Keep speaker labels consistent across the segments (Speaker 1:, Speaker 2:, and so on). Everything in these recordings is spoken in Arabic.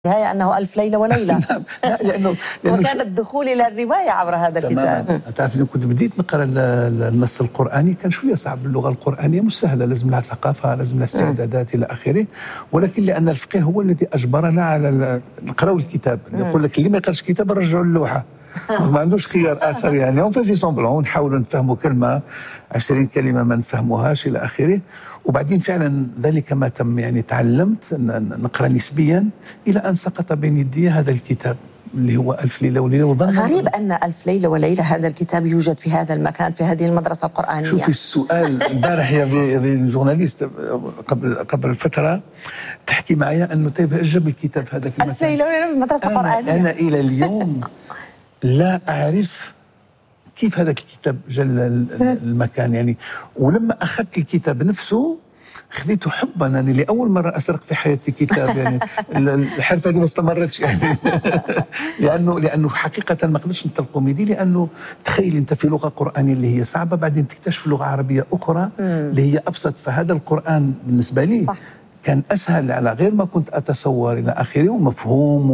Speaker 1: النهاية أنه ألف ليلة وليلة.
Speaker 2: لا لأنه
Speaker 1: وكان الدخول إلى الرواية عبر هذا الكتاب.
Speaker 2: تعرف لو كنت بديت نقرأ النص القرآني كان شوية صعب. اللغة القرآنية مش سهلة، لازم لها ثقافة، لازم لها استعدادات إلى آخره. ولكن لأن الفقه هو الذي أجبرنا على نقرأ الكتاب. يقول لك اللي ما يقراش الكتاب رجعوا اللوحة. ما عندوش خيار آخر يعني. اون فاسي سومبلون نحاولوا نفهموا كلمة 20 كلمة ما نفهموهاش إلى آخره. وبعدين فعلا ذلك ما تم يعني. تعلمت نقرأ نسبيا إلى أن سقط بين يدي هذا الكتاب اللي هو ألف ليلة وليلة.
Speaker 1: غريب أن ألف ليلة وليلة هذا الكتاب يوجد في هذا المكان في هذه المدرسة القرآنية.
Speaker 2: شوفي السؤال البارح يا جورناليست قبل فترة تحكي معي أنه طيب جاب الكتاب هذا في
Speaker 1: ألف ليلة وليلة في المدرسة القرآنية.
Speaker 2: أنا إلى اليوم لا أعرف كيف هذا الكتاب جاء المكان يعني. ولما أخذت الكتاب نفسه خذيته حبا. أنا لأول مرة أسرق في حياتي كتاب يعني. الحرفة هذه ما استمرتش يعني. لأنه حقيقة ما قدرتش نطلقوا ميدي. لأنه تخيل أنت في لغة قرآنية اللي هي صعبة، بعدين تكتشف لغة عربية أخرى اللي هي أبسط. فهذا القرآن بالنسبة لي صح. كان أسهل على غير ما كنت أتصور إلى آخره، ومفهوم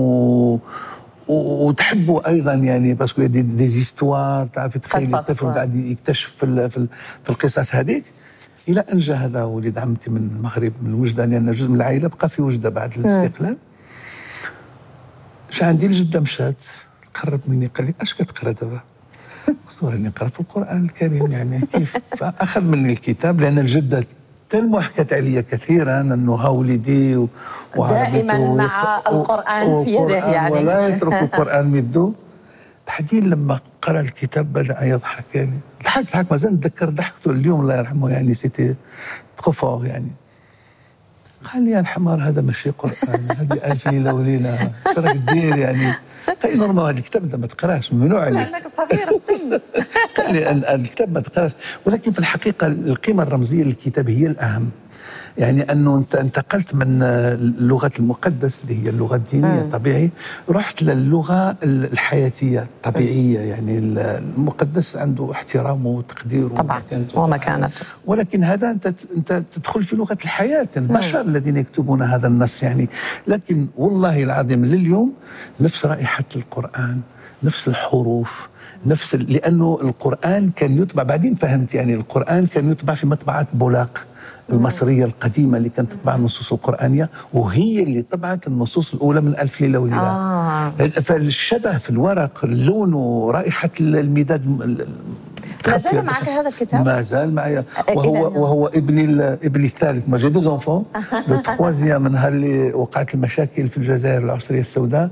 Speaker 2: وتحبوا ايضا يعني باسكو دي زيستوار. تعرفي تخيل الطفل قاعد يكتشف في القصص هذيك. الى ان جاء هذا ولد عمتي من المغرب من وجده، لان جزء من العائله بقى في وجده بعد الاستقلال. جا عندي الجده مشات قرب مني قال لي اش كتقرا دابا؟ قلت له راني نقرا في القران الكريم يعني كيف. فاخذ مني الكتاب لان الجده تلمح حكت علي كثيرا انه ها ولدي
Speaker 1: دائما مع القرآن في يده يعني
Speaker 2: ولا يترك القرآن يده. بعدين لما قرأ الكتاب بدأ يضحك يعني. ضحك ما زال نتذكر ضحكته اليوم الله يرحمه يعني. سيتي تخفاغ يعني. قال لي يا الحمار هذا ماشي قرآن، هذه ألف ليلة وليلة اش راك دير يعني. قال لي نورمال هذا الكتاب انت ما تقراش ممنوع عليك
Speaker 1: لأنك صغير السن.
Speaker 2: قال لي الكتاب ما تقراش. ولكن في الحقيقة القيمة الرمزية للكتاب هي الأهم. يعني أنه أنت انتقلت من اللغة المقدس اللي هي اللغة الدينية طبيعي، رحت للغة الحياتية الطبيعية. يعني المقدس عنده احترامه وتقديره
Speaker 1: طبعا ومكانته.
Speaker 2: ولكن هذا أنت تدخل في لغة الحياة. البشر الذين يكتبون هذا النص يعني. لكن والله العظيم لليوم نفس رائحة القرآن، نفس الحروف، لأنه القرآن كان يطبع. بعدين فهمت يعني القرآن كان يطبع في مطبعة بولاق المصرية القديمة اللي كانت تطبع النصوص القرآنية، وهي اللي طبعت النصوص الأولى من ألف ليلة وليلة. فالشبه في الورق، اللون ورائحة المداد.
Speaker 1: ما زال معك هذا الكتاب؟
Speaker 2: ما زال معي. وهو ابني الثالث. ما جي دو زونفون. لو تخوازيام نهار اللي وقعت المشاكل في الجزائر العسرية السوداء،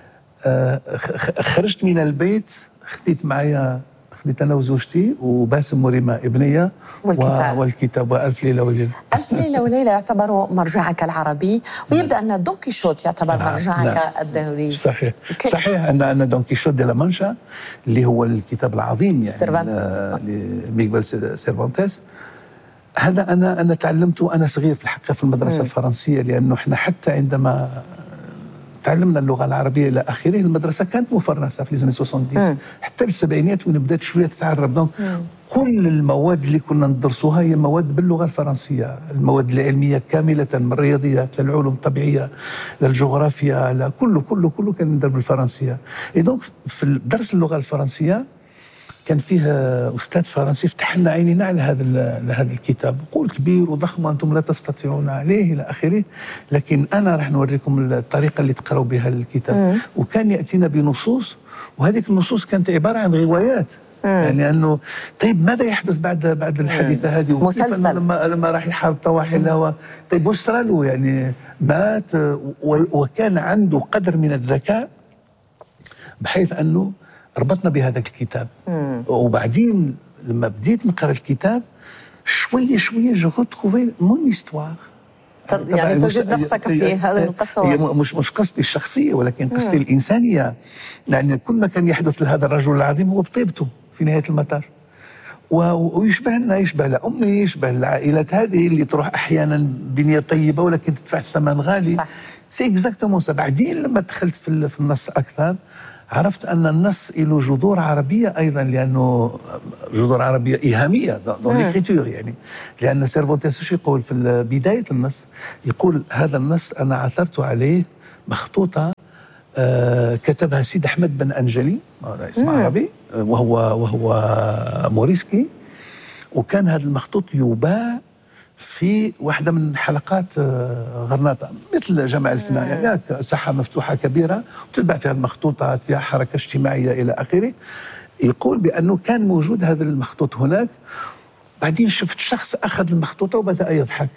Speaker 2: خرجت من البيت خذيت أنا وزوجتي وباسم وريما ابنية والكتاب وألف ليلة وليلة.
Speaker 1: ألف ليلة وليلة يعتبر مرجعك العربي، ويبدأ أن دون كيشوت يعتبر مرجعك الدوري.
Speaker 2: صحيح أن دون كيشوت دي لا مانشا اللي هو الكتاب العظيم يعني لميغويل سيرفانتيس. هذا أنا تعلمته وأنا صغير في الحقيقة في المدرسة الفرنسية. لأنه إحنا حتى عندما تعلمنا اللغة العربية إلى آخره المدرسة كانت مفرسة في لي 70 حتى السبعينات وين بدات شوية تتعرب. دونك كل المواد اللي كنا ندرسوها هي مواد باللغة الفرنسية. المواد العلمية كاملة من الرياضيات للعلوم الطبيعية للجغرافيا كله كان ندير بالفرنسية. دونك في درس اللغة الفرنسية كان فيه أستاذ فرنسي فتح لنا عينينا على هذا الكتاب. قول كبير وضخم وأنتم لا تستطيعون عليه إلى آخره، لكن أنا راح نوريكم الطريقة اللي تقرأوا بها الكتاب. وكان يأتينا بنصوص، وهذه النصوص كانت عبارة عن روايات. يعني أنه طيب ماذا يحدث بعد الحادثة هذه؟
Speaker 1: مسلسل.
Speaker 2: لما راح يحارب طواحي الهواء، طيب وش صار له؟ يعني مات. وكان عنده قدر من الذكاء بحيث أنه ربطنا بهذا الكتاب. وبعدين لما بديت نقرا الكتاب شويه جو ريتروفي مون هيستوار.
Speaker 1: يعني تجد نفسك في هذه القصه.
Speaker 2: هي مش قصتي الشخصيه ولكن قصتي الانسانيه. يعني كل ما كان يحدث لهذا الرجل العظيم هو بطيبته في نهايه المطاف. ويشبهنا، يشبه لأمي، يشبه العائلات هذه اللي تروح احيانا بنيه طيبه ولكن تدفع الثمن غالي. سي اكزاكتومون سا. بعدين لما دخلت في النص اكثر عرفت أن النص له جذور عربية أيضا، لأنه جذور عربية إيهامية دون ليكريتور يعني. لأن سيرفونتيس يقول في بداية النص، يقول هذا النص أنا عثرت عليه مخطوطة كتبها سيد أحمد بن أنجلي، اسم عربي، وهو موريسكي. وكان هذا المخطوط يباع في واحدة من حلقات غرناطة مثل جمع الفناء، يعني ساحة مفتوحة كبيرة وتتباع فيها المخطوطات، فيها حركة اجتماعية إلى آخره. يقول بأنه كان موجود هذا المخطوط هناك. بعدين شفت شخص أخذ المخطوطة وبدأ يضحك،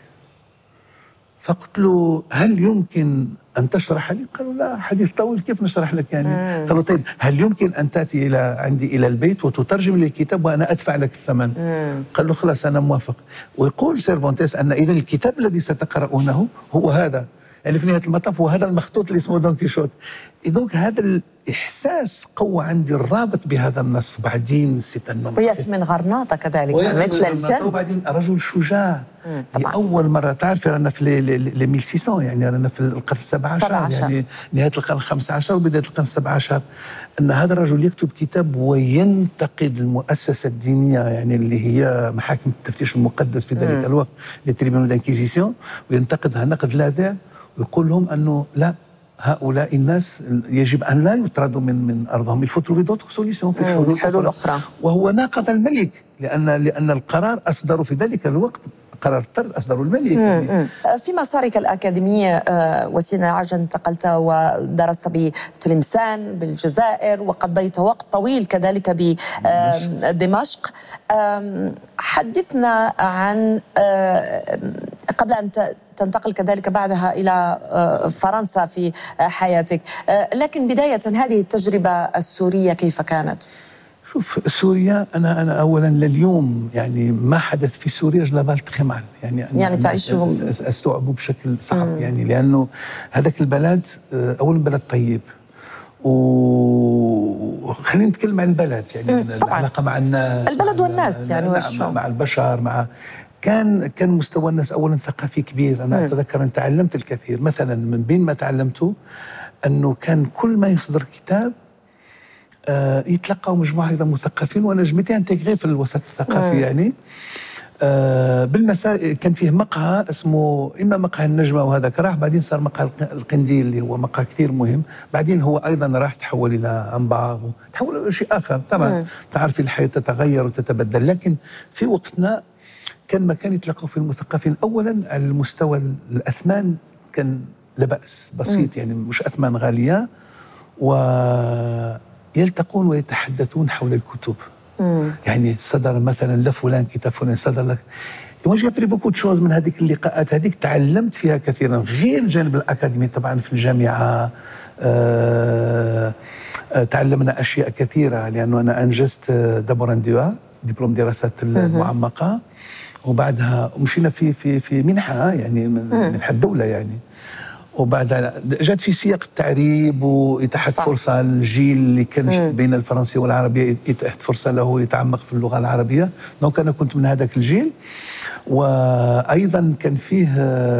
Speaker 2: فقلت له هل يمكن أن تشرح لي؟ قالوا لا، حديث طويل، كيف نشرح لك يعني؟ قالوا طيب هل يمكن أن تأتي عندي إلى البيت وتترجم لي الكتاب وأنا أدفع لك الثمن؟ قال له خلاص أنا موافق. ويقول سيرفونتيس أن إذا الكتاب الذي ستقرؤونه هو هذا، يعني في نهاية المطاف هو هذا المخطوط اللي اسمه دون كيشوت. إذن هذا الإحساس قوى عندي، الرابط بهذا النص. بعدين
Speaker 1: ويأتي من غرناطة كذلك مثل الجن.
Speaker 2: وبعدين رجل شجاع. أول مرة تعرف رانا في لي 1600، يعني رانا في القرن 17، يعني نهاية القرن 15 وبداية القرن 17، أن هذا الرجل يكتب كتاب وينتقد المؤسسة الدينية، يعني اللي هي محاكم التفتيش المقدس في ذلك الوقت، لي تريبيونو دانكيزيسيون، وينتقدها نقد لاذع، ويقول لهم أنه لا، هؤلاء الناس يجب أن لا يطردوا من أرضهم، il faut trouver d'autres solutions، في
Speaker 1: حلول أخرى.
Speaker 2: وهو ناقض الملك، لأن القرار أصدروا في ذلك الوقت، قرار الطرد أصدروا الملك.
Speaker 1: في مسارك الأكاديمية وسيم العاج انتقلت ودرست بتلمسان بالجزائر، وقضيت وقت طويل كذلك بدمشق. حدثنا عن قبل أن تنتقل كذلك بعدها إلى فرنسا في حياتك، لكن بداية هذه التجربة السورية كيف كانت؟
Speaker 2: شوف، سوريا أنا أولا لليوم يعني ما حدث في سوريا جو لافال تخي مال، يعني
Speaker 1: تعيشه
Speaker 2: أستوعبه بشكل صعب، يعني لأنه هذاك البلد أولا بلد طيب، وخلينا نتكلم عن البلد، يعني العلاقة مع الناس،
Speaker 1: البلد والناس، يعني
Speaker 2: مع البشر، كان مستوى الناس أولا ثقافي كبير. أنا أتذكر أن تعلمت الكثير، مثلا من بين ما تعلمته أنه كان كل ما يصدر كتاب يتلقوا مجموعة أيضا مثقفين، وأنا جميتي انتغري في الوسط الثقافي. يعني بالمساء كان فيه مقهى اسمه إما مقهى النجمة، وهذاك راح، بعدين صار مقهى القنديل اللي هو مقهى كثير مهم، بعدين هو أيضا راح تحول إلى أنبار وتحول إلى شيء آخر. طبعا تعرفي الحياة تتغير وتتبدل، لكن في وقتنا كان مكان يتلقوا فيه المثقفين. أولا على المستوى الأثمان كان لا بأس، بسيط، يعني مش أثمان غالية، ويلتقون ويتحدثون حول الكتب. يعني صدر مثلا لفلان كتاب فلان، صدر لك. وجي ابري بوكو تشوز من هذيك اللقاءات، هذيك تعلمت فيها كثيرا، غير الجانب الأكاديمي. طبعا في الجامعة تعلمنا أشياء كثيرة، لأنه أنا أنجزت دابوران دبلوم دراسات المعمقة، وبعدها مشينا في منحة، يعني منحة الدولة يعني، وبعدها جات في سياق التعريب وإتاحة فرصة للجيل اللي كان بين الفرنسية والعربية، إتاحة فرصة له يتعمق في اللغة العربية. دونك أنا كنت من هذاك الجيل. وأيضا كان فيه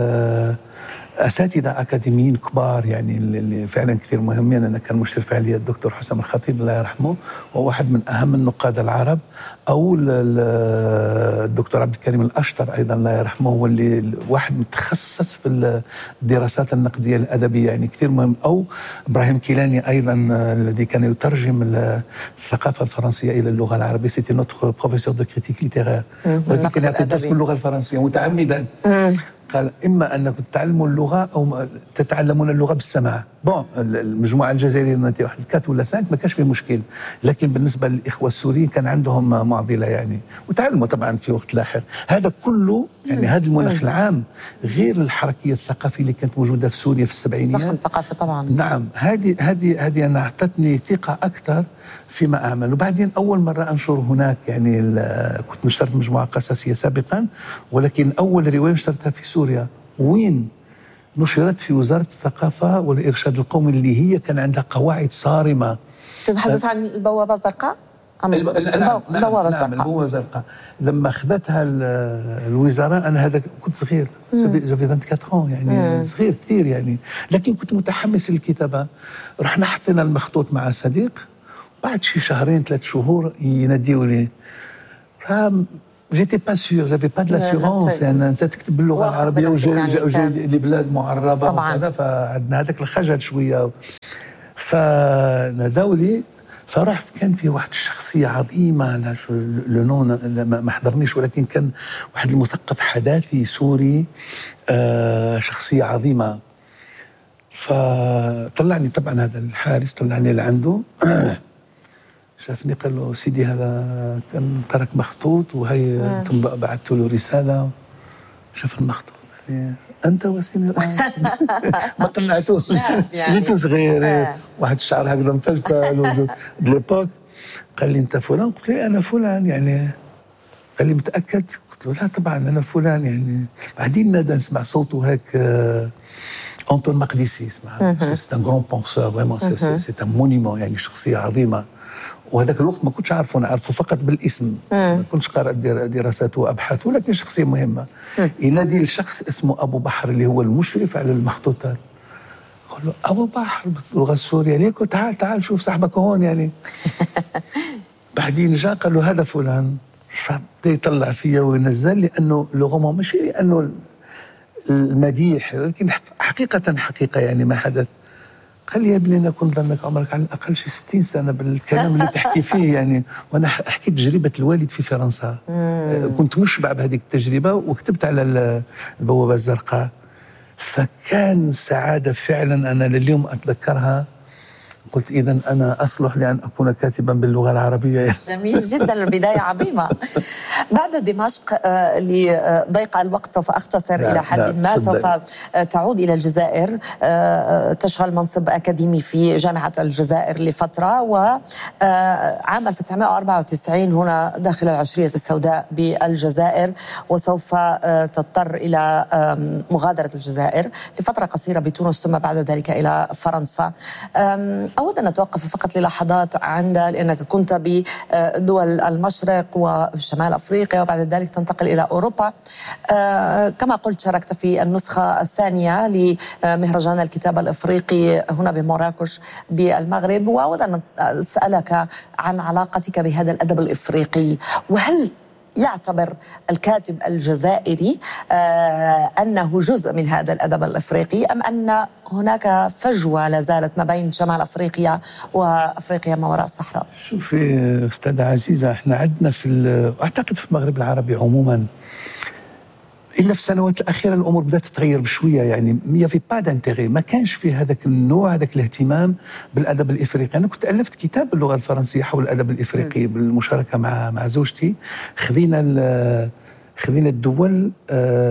Speaker 2: أساتذة أكاديميين كبار، يعني اللي فعلا كثير مهمين. أنا كان مشرف علي الدكتور حسام الخطيب الله يرحمه، وهو واحد من أهم النقاد العرب، أو الدكتور عبد الكريم الأشطر أيضا الله يرحمه، هو اللي واحد متخصص في الدراسات النقدية الأدبية، يعني كثير مهم. أو إبراهيم كيلاني أيضا الذي كان يترجم الثقافة الفرنسية إلى اللغة العربية، سيتي نوتر بروفيسور دو كريتيك ليتيرير، ولكن كان يعطي درس باللغة الفرنسية متعمدا. قال إما أنكم تتعلموا اللغة أو تتعلمون اللغة بالسماع. بون، المجموعة الجزائرية نتاع واحد 4 ولا 5 ما كانش فيه مشكل، لكن بالنسبة للإخوة السوريين كان عندهم معضلة يعني، وتعلموا طبعا في وقت لاحق. هذا كله يعني هذا المناخ العام، غير الحركية الثقافية اللي كانت موجودة في سوريا في السبعينيات.
Speaker 1: زخم ثقافي طبعا.
Speaker 2: نعم، هذه أنا أعطتني ثقة أكثر فيما أعمل. وبعدين أول مرة أنشر هناك، يعني كنت نشرت مجموعة قصصية سابقا، ولكن أول رواية نشرتها في سوريا، وين نشرت في وزارة الثقافة والإرشاد القومي، اللي هي كان عندها قواعد صارمة.
Speaker 1: تتحدث عن البوابة الزرقاء؟ البوابة الزرقاء.
Speaker 2: البوابة الزرقاء لما أخذتها الوزارة، أنا هذا كنت صغير، جافي 24 يعني صغير كثير يعني، لكن كنت متحمس للكتابة. رحنا حطينا المخطوط مع صديق، بعد شي 2 3 شهور يناديوا لي، جيتي با سيور، جافي با دو لاسيورونس، يعني انت تكتب باللغه العربيه وجاي لبلاد معربه وكذا، فعندنا هذاك الخجل شويه. فنادوا لي، فرحت. كان في واحد الشخصيه عظيمه، لو نون ما حضرنيش، ولكن كان واحد المثقف حداثي سوري، شخصيه عظيمه. فطلعني طبعا هذا الحارس، طلعني لعنده شافني قال له سيدي هذا كان ترك مخطوط، وهي انتم بعثتوا له رساله. شاف المخطوط يعني انت وسيم ما طلعتوش يعني. جيت صغير واحد الشعر هكذا مفلفل ليبوك. قال لي انت فلان؟ قلت له انا فلان يعني. قال لي متاكد؟ قلت له لا طبعا انا فلان يعني. بعدين نادى نسمع صوته هيك أنطون مقدسي اسمه، سي ان غران بونسور فريمون، سي ان مونيمون، يعني شخصيه عظيمه. وهذاك الوقت ما كنتش عارفه، نعرفه فقط بالاسم، ما كنتش قارئ دراسات وابحاث، ولكن شخصيه مهمه. ينادي الشخص اسمه ابو بحر اللي هو المشرف على المخطوطات. قال له ابو بحر باللغه السوريه، ليكو تعال شوف صاحبك هون يعني. بعدين جاء قال له هذا فلان، فبدا يطلع فيا وينزل، لانه لغه ماشي لانه المديح، لكن حقيقه يعني ما حدث. قال لي يا ابني انا كنت ظنك عمرك على الاقل شي 60 سنه بالكلام اللي تحكي فيه يعني. وانا حكيت تجربه الوالد في فرنسا، كنت مشبع بهذه التجربه، وكتبت على البوابه الزرقاء. فكان سعاده فعلا، انا لليوم اتذكرها. قلت إذا أنا أصلح لأن أكون كاتبا باللغة العربية.
Speaker 1: جميل جدا، البداية عظيمة. بعد دمشق لضيق الوقت سوف أختصر إلى حد ما. سوف تعود إلى الجزائر، تشغل منصب أكاديمي في جامعة الجزائر لفترة، وعام 1994 هنا داخل العشرية السوداء بالجزائر، وسوف تضطر إلى مغادرة الجزائر لفترة قصيرة بتونس، ثم بعد ذلك إلى فرنسا. أود أن أتوقف فقط للحظات لأنك كنت بدول المشرق وشمال أفريقيا، وبعد ذلك تنتقل إلى أوروبا. كما قلت شاركت في النسخة الثانية لمهرجان الكتاب الإفريقي هنا بمراكش بالمغرب، وأود أن أسألك عن علاقتك بهذا الأدب الإفريقي، وهل يعتبر الكاتب الجزائري أنه جزء من هذا الأدب الإفريقي، أم أن هناك فجوة لا زالت ما بين شمال أفريقيا وأفريقيا ما وراء الصحراء؟
Speaker 2: شوفي أستاذة عزيزة، احنا عندنا أعتقد في المغرب العربي عموما، إلا في السنوات الأخيرة الأمور بدأت تتغير بشوية، يعني يافي با دانتيغي، ما كانش فيه هذاك النوع، هذاك الاهتمام بالأدب الإفريقي. أنا كنت ألفت كتاب باللغة الفرنسية حول الأدب الإفريقي بالمشاركة مع زوجتي. خذينا الدول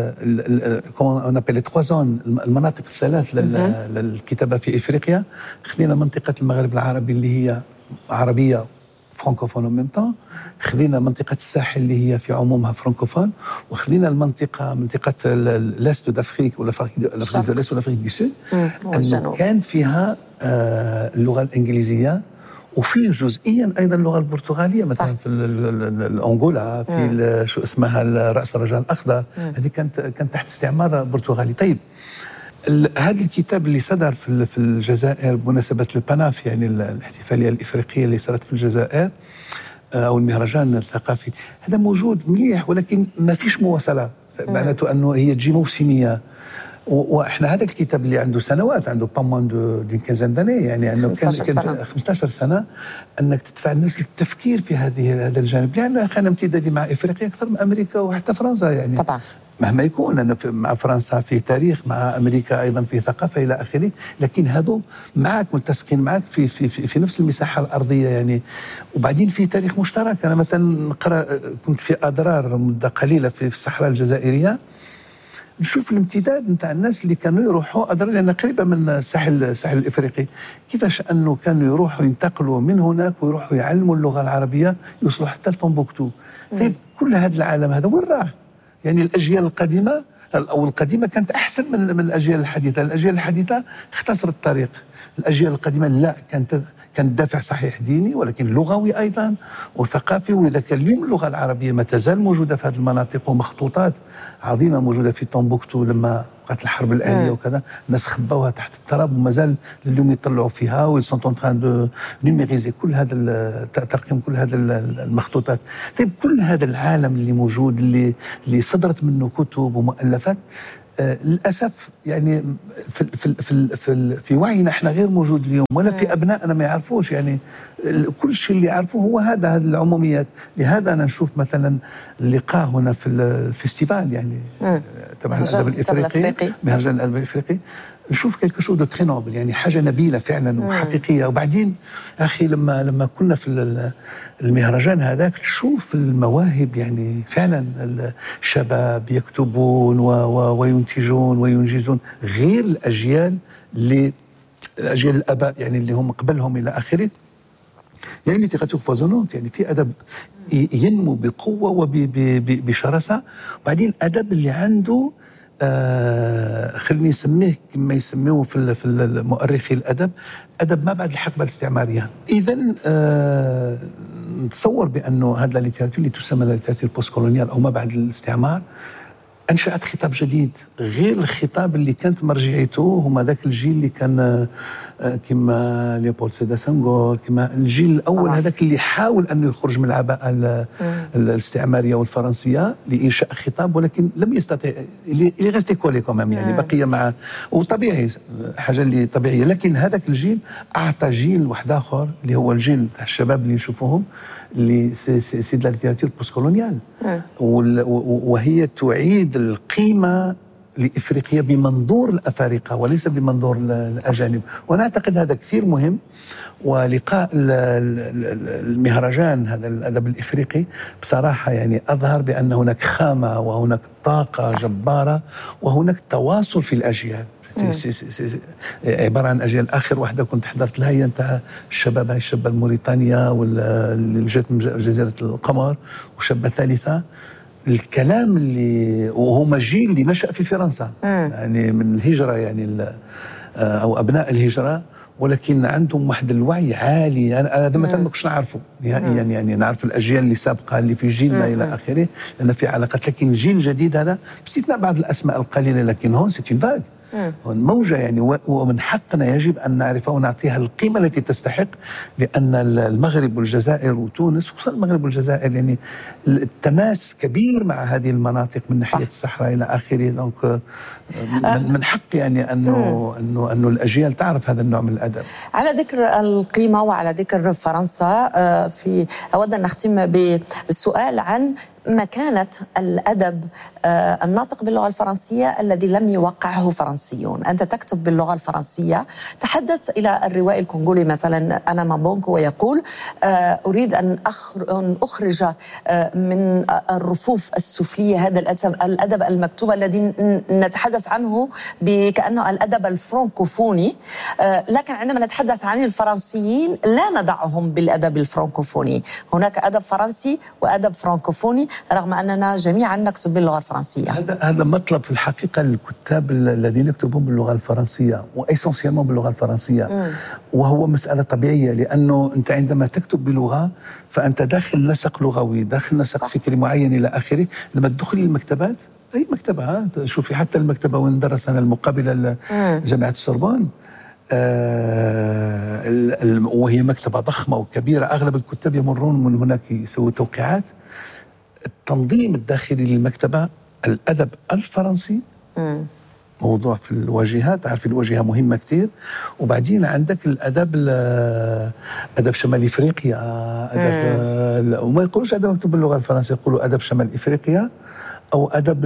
Speaker 2: كون ابيل تخوا زون، المناطق الثلاث للكتابة في إفريقيا. خذينا منطقة المغرب العربي اللي هي عربية فرانكوفون او ميم طون، خذينا منطقة الساحل اللي هي في عمومها فرانكوفون، وخذينا منطقة لاست دافريك ولا افريك دو لاست وافريك دو سود، انه كان فيها اللغة الإنجليزية، وفي جزئيا ايضا اللغة البرتغالية، مثلا في الانغولا، في شو اسمها رأس الرجاء الأخضر، هذه كانت تحت استعمار برتغالي. طيب هذا الكتاب اللي صدر في الجزائر بمناسبة البناف، يعني الاحتفالية الإفريقية اللي صارت في الجزائر، أو المهرجان الثقافي، هذا موجود مليح، ولكن ما فيش مواصلة، معناته أنه هي تجي موسمية. واحنا هذا الكتاب اللي عنده سنوات، عنده با موان دون كينزان داني، يعني انه كان 15 سنه، انك تدفع الناس للتفكير في هذا الجانب، لانه كان امتدادي مع افريقيا اكثر من امريكا وحتى فرنسا يعني. طبعا مهما يكون، أنا مع فرنسا في تاريخ، مع أمريكا أيضا في ثقافة إلى آخره، لكن هذو معك ملتصقين معك في نفس المساحة الأرضية يعني. وبعدين في تاريخ مشترك. أنا مثلا كنت في أضرار مدة قليلة في الصحراء الجزائرية، نشوف الامتداد نتاع الناس اللي كانوا يروحوا أضرار، لأن قريبة من الساحل الإفريقي، كيفاش أنه كانوا يروحوا ينتقلوا من هناك ويروحوا يعلموا اللغة العربية، يوصلوا حتى لتومبوكتو. طيب كل هذا العالم هذا وين راح؟ يعني الأجيال القديمة كانت أحسن من الأجيال الحديثة. الأجيال الحديثة اختصرت الطريق، الأجيال القديمة لا، كانت دافع صحيح ديني، ولكن لغوي أيضا وثقافي. وإذا كان اليوم اللغة العربية ما تزال موجودة في هذه المناطق، ومخطوطات عظيمة موجودة في تومبوكتو، لما وقعت الحرب الاهليه وكذا، الناس خباوها تحت التراب ومازال اليوم يطلعوا فيها ويسون اون تران دو نيميريزي كل هذا ترقيم كل هذا المخطوطات. طيب كل هذا العالم اللي موجود اللي صدرت منه كتب ومؤلفات للاسف يعني في وعينا احنا غير موجود اليوم، ولا في ابنائنا ما يعرفوش، يعني كل شيء اللي يعرفوه هو هذه العموميات. لهذا انا نشوف مثلا اللقاء هنا في الفيستيفال يعني تبع الادب الافريقي، مهرجان الادب الافريقي، نشوف كيلكو شو دو تري نوبل، يعني حاجه نبيله فعلا وحقيقيه. وبعدين اخي لما كنا في المهرجان هذاك تشوف المواهب، يعني فعلا الشباب يكتبون وينتجون وينجزون، غير الاجيال الاباء يعني اللي هم قبلهم الى اخره. يعني تيغاتور فوزونونت، يعني في ادب ينمو بقوه وبشراسه، وبعدين ادب اللي عنده خليني نسميه كما يسموه في المؤرخي الادب، ادب ما بعد الحقبه الاستعماريه. اذا نتصور بانه هذا الليتراتور اللي تسمى الليتراتور بوست كولونيال او ما بعد الاستعمار انشات خطاب جديد، غير الخطاب اللي كانت مرجعيته هما ذاك الجيل اللي كان كما ليوبولد سيدار سانغور، كما الجيل الاول هذاك اللي حاول انه يخرج من العباءه الاستعماريه والفرنسيه لانشاء خطاب، ولكن لم يستطع، اللي ريستي كولي كومام، يعني بقي مع، وطبيعي حاجه اللي طبيعيه. لكن هذاك الجيل اعطى جيل واحد اخر اللي هو الجيل تاع الشباب اللي نشوفوهم، اللي سي دو لا ليتراتور بوست كولونيال، وهي تعيد القيمه لافريقيا بمنظور الافارقه وليس بمنظور الاجانب. وانا اعتقد هذا كثير مهم. ولقاء المهرجان هذا الادب الافريقي بصراحه يعني اظهر بان هناك خامه وهناك طاقه جباره وهناك تواصل في الاجيال. عباره عن اجيال. اخر واحده كنت حضرت لها هي نتاع الشباب، هاي الشابه الموريتانيه اللي جات من جزيره القمر، وشابه ثالثه. الكلام اللي وهما جيل اللي نشأ في فرنسا، يعني من الهجرة، يعني أو أبناء الهجرة، ولكن عندهم واحد الوعي عالي. أنا هذا مثلا ما كنتش نعرفه نهائيا، يعني نعرف الأجيال اللي سابقة اللي في جيلنا إلى آخره، لأن في علاقات. لكن الجيل الجديد هذا باستثناء بعض الأسماء القليلة، لكن هون سيت اون فاغ، موجة يعني، ومن حقنا يجب أن نعرفها ونعطيها القيمة التي تستحق. لأن المغرب والجزائر وتونس، خصوصا المغرب والجزائر، يعني التماس كبير مع هذه المناطق من ناحية الصحراء إلى آخره. دونك من حق يعني أنه الأجيال تعرف هذا النوع من الأدب.
Speaker 1: على ذكر القيمة وعلى ذكر فرنسا، أود أن نختم بالسؤال عن مكانة الأدب الناطق باللغة الفرنسية الذي لم يوقعه فرنسيون. أنت تكتب باللغة الفرنسية، تحدث إلى الروائي الكونغولي مثلا أنا مابونكو ويقول أريد أن أخرج من الرفوف السفلية هذا الأدب المكتوب الذي نتحدث عنه كأنه الأدب الفرنكوفوني، لكن عندما نتحدث عن الفرنسيين لا نضعهم بالأدب الفرنكوفوني. هناك أدب فرنسي وأدب فرنكوفوني رغم أننا جميعا نكتب باللغة الفرنسية.
Speaker 2: هذا مطلب في الحقيقة الكتاب الذين يكتبون باللغة الفرنسية وإيسونسيالمون باللغة الفرنسية، وهو مسألة طبيعية. لأنه أنت عندما تكتب بلغة فأنت داخل نسق لغوي، داخل نسق فكري معين إلى آخره. لما تدخل المكتبات، أي مكتبة، شوفي حتى المكتبة وين درس أنا المقابلة لجامعة السوربون، وهي مكتبة ضخمة وكبيرة، أغلب الكتاب يمرون من هناك يسووا توقيعات. التنظيم الداخلي للمكتبة، الأدب الفرنسي موضوع في الواجهات، تعرف الواجهة مهمة كتير. وبعدين عندك الأدب أدب شمال إفريقيا، أدب وما يقولوش أدب مكتوب باللغة الفرنسية، يقولوا أدب شمال إفريقيا أو أدب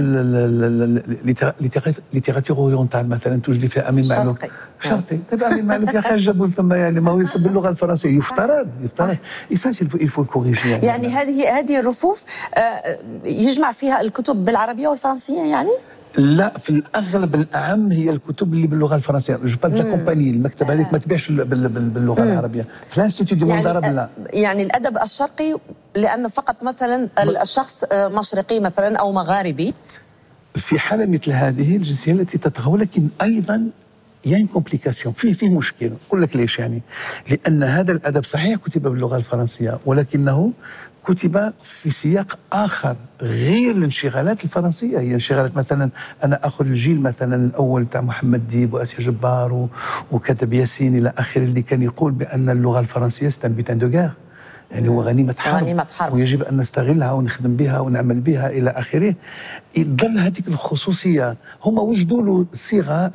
Speaker 2: ليتيراتور أورينتال مثلا، توجد فيها أمين معلوف شرقي. طيب أمين معلوف يا أخي جابوا ثم، يعني ما هو يكتب باللغة الفرنسية، يفترض يفو الكوريجي.
Speaker 1: يعني هذه الرفوف يجمع فيها الكتب بالعربية والفرنسية يعني؟
Speaker 2: لا، في الاغلب الاعم هي الكتب اللي باللغه الفرنسيه. جو بال لا كومباني، المكتبه هذيك ما تبيعش باللغه العربيه. في الانستيتيو دو مونdarab لا.
Speaker 1: يعني الادب الشرقي لانه فقط مثلا الشخص مشرقي مثلا او مغاربي،
Speaker 2: في حاله مثل هذه الجنسيه التي تطغى. ولكن ايضا يعني كومبليكاسيون، فيه مشكل. اقول لك ليش. يعني لان هذا الادب صحيح كتب باللغه الفرنسيه، ولكنه كتب في سياق آخر غير الانشغالات الفرنسية. هي انشغالات مثلا أنا أخذ الجيل مثلا الأول تاع محمد ديب وآسيا جبار وكتب ياسين إلى آخره، اللي كان يقول بأن اللغة الفرنسية c'est un butin de guerre، يعني هو غنيمة حرب ويجب أن نستغلها ونخدم بها ونعمل بها إلى آخره. يظل هذيك الخصوصية. هم وجدوا له صيغة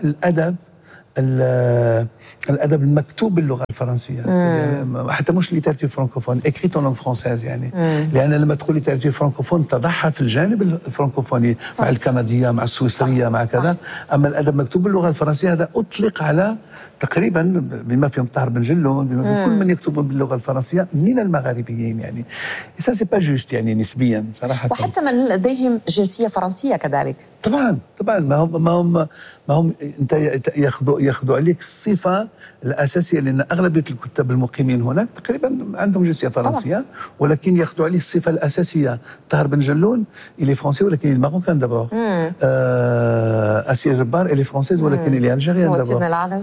Speaker 2: الادب المكتوب باللغه الفرنسيه، حتى مش ليتراتور فرانكوفون اكريت اون فرونسيز يعني. لان لما تقول ليتراتور فرانكوفون تضحى في الجانب الفرنكوفوني مع الكنديه مع السويسريه مع كذا. اما الادب مكتوب باللغه الفرنسيه هذا اطلق على تقريبا بما فيهم طاهر بن جلون، بما فيهم كل من يكتبون باللغه الفرنسيه من المغاربيين يعني. سا سي با جوست يعني نسبيا صراحه.
Speaker 1: وحتى من لديهم جنسيه فرنسيه كذلك.
Speaker 2: طبعا ما هم انت ياخذوا عليك الصفه الاساسيه، لان اغلبيه الكتاب المقيمين هناك تقريبا عندهم جنسيه فرنسيه، ولكن ياخذوا عليه الصفه الاساسيه. طاهر بن جلون الي فرونسي ولكن الماروكان دابور. آسيا جبار الي فرونسيز ولكن الي الجيريان دابور.
Speaker 1: وسيدنا العرج.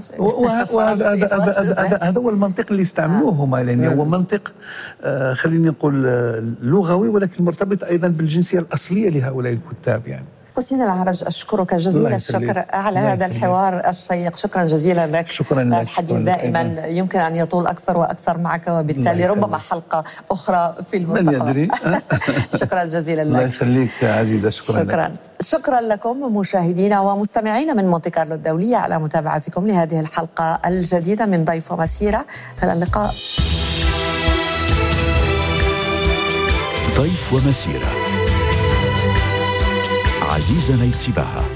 Speaker 2: هذا هو المنطق اللي استعملوه هما، لان هو منطق خليني نقول لغوي، ولكن مرتبط ايضا بالجنسيه الاصليه لهؤلاء الكتاب يعني.
Speaker 1: حسين العرج، أشكرك جزيل الشكر على هذا الحوار الشيق. شكرا جزيلا لك.
Speaker 2: شكرا لك.
Speaker 1: الحديث دائما يمكن أن يطول أكثر وأكثر معك، وبالتالي ربما حلقة أخرى في المستقبل.
Speaker 2: من يدري.
Speaker 1: شكرا جزيلا لك.
Speaker 2: الله يخليك عزيزة.
Speaker 1: شكرا لكم مشاهدينا ومستمعينا من مونتي كارلو الدولية على متابعتكم لهذه الحلقة الجديدة من ضيف ومسيرة. إلى اللقاء.
Speaker 3: ضيف ومسيرة عزيزة نيتسباها.